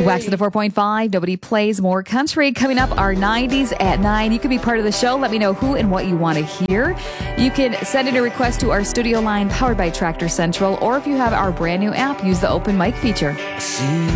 Wax at a 4.5. Nobody plays more country. Coming up, our 90s at 9. You can be part of the show. Let me know who and what you want to hear. You can send in a request to our studio line powered by Tractor Central, or if you have our brand new app, use the open mic feature.